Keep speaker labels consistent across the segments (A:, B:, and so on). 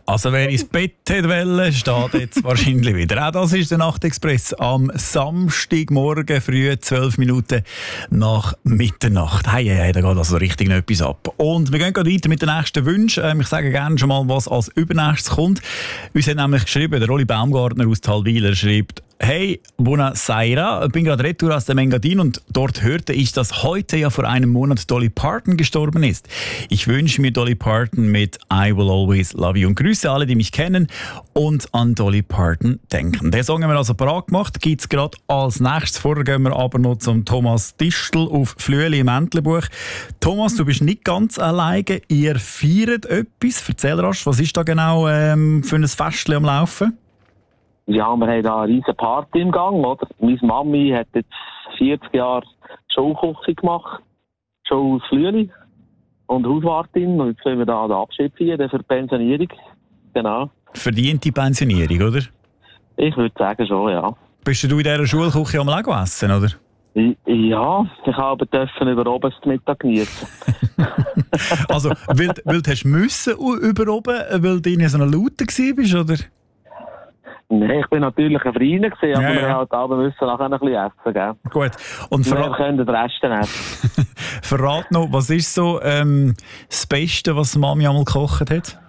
A: Also wer ins Bett wollte, steht jetzt wahrscheinlich wieder. Auch das ist der Nachtexpress am Samstagmorgen früh, 12 Minuten nach Mitternacht. Hey, da geht also richtig noch etwas ab. Und wir gehen gerade weiter mit den nächsten Wünschen. Ich sage gerne schon mal, was als übernächstes kommt. Uns hat nämlich geschrieben, der Rolli Baumgartner aus Talwil schreibt: Hey, buonasera, ich bin gerade retour aus dem Engadin und dort hörte ich, dass heute ja vor einem Monat Dolly Parton gestorben ist. Ich wünsche mir Dolly Parton mit I Will Always Love You und grüße alle, die mich kennen und an Dolly Parton denken. Den Song haben wir also parat gemacht, gibt es gerade als nächstes. Vorher gehen wir aber noch zum Thomas Distel auf Flüeli im Entlebuch. Thomas, du bist nicht ganz alleine, ihr feiert etwas. Erzähl rasch, was ist da genau für ein Festchen am Laufen?
B: Ja, wir haben da eine riesen Party im Gang, oder? Meine Mami hat jetzt 40 Jahre Showküche gemacht, Show aus Flüeli und Hauswartin. Und jetzt wollen wir da den Abschied feiern für die Pensionierung. Genau.
A: Verdiente Pensionierung, oder?
B: Ich würde sagen schon, ja.
A: Bist du in dieser Schulküche am Lego essen, oder?
B: Ja, ich habe über oben zum Mittag genießen.
A: Also, weil du hast müssen über oben, weil du in so einer Laute warst, oder?
B: Nein, ich bin natürlich ein Freund gewesen, aber
A: ja.
B: wir halt alle müssen nachher ein bisschen essen, gell?
A: Gut. Und
B: wir können den Rest essen.
A: Verrat noch, was ist so das Beste, was Mami einmal gekocht hat?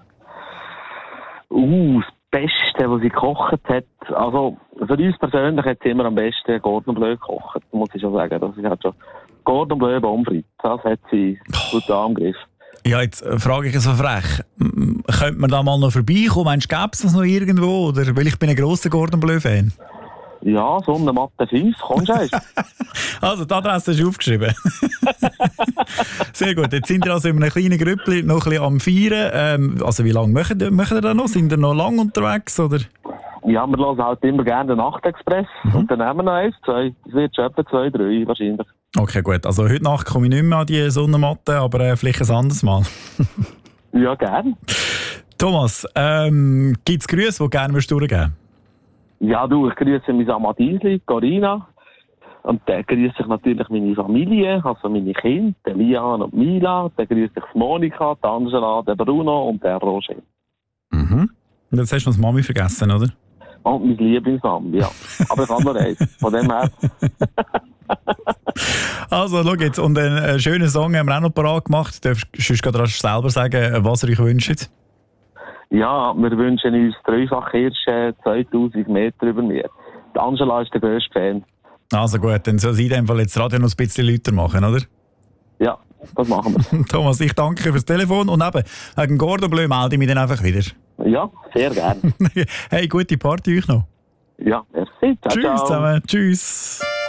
B: Das Beste, was sie gekocht hat, also für uns persönlich hat sie immer am besten Cordon Bleu gekocht, muss ich schon sagen. Das ist halt schon Cordon Bleu Pommes. Das hat sie gut angegriffen. Ja,
A: jetzt frage ich so frech. Könnte man da mal noch vorbeikommen? Meinst du, gäbe es das noch irgendwo? Oder? Weil ich bin ein grosser Cordon Bleu-Fan.
B: Ja, so eine Matte 5, kommst du erst.
A: Also, die Adresse ist aufgeschrieben. Sehr gut. Jetzt sind wir also in einem kleinen Grüppli noch ein bisschen am Feiern. Also, wie lange machen ihr da noch? Sind ihr noch lange unterwegs? Oder?
B: Ja, wir hören halt immer gerne den Nachtexpress. Und dann nehmen wir noch 1, 2. Es wird schon etwa 2, 3 wahrscheinlich.
A: Okay, gut. Also heute Nacht komme ich nicht mehr an die Sonnenmatte, aber vielleicht ein anderes Mal.
B: Ja, gerne.
A: Thomas, gibt es Grüße, die du gerne durchgeben würdest?
B: Ja, ich grüße meine Amadisli, Corina. Und dann grüße ich natürlich meine Familie, also meine Kinder, Lian und Mila. Dann grüße ich Monika, Angela, Bruno und Roger.
A: Mhm. Und jetzt hast du noch die Mami vergessen, oder?
B: Und mein Lieblingsname, ja. Aber ich habe noch eins. Von dem her.
A: Also, schau jetzt. Und einen schönen Song haben wir auch noch parat gemacht. Du darfst gerade selber sagen, was ihr euch wünscht.
B: Ja, wir wünschen uns dreifach Hirsche, 2000 Meter über mir. Die Angela ist der grösste Fan. Also
A: gut, dann soll sie in dem Fall jetzt das Radio noch ein bisschen lauter machen, oder?
B: Ja, das machen wir.
A: Thomas, ich danke fürs Telefon und eben, wegen Cordon Bleu melde ich mich dann einfach wieder.
B: Ja, sehr gerne.
A: Hey, gute Party euch noch.
B: Ja, merci. Ciao,
A: Tschüss
B: ciao.
A: zusammen. Tschüss.